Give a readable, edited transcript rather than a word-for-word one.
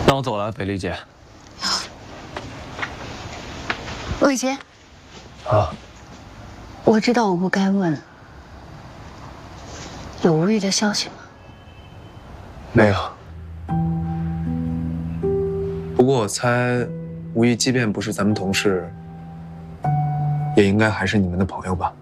那我走了，北丽姐。 魏杰。 啊。 我知道我不该问，有吴玉的消息吗？ 没有。不过我猜，吴玉即便不是咱们同事，也应该还是你们的朋友吧？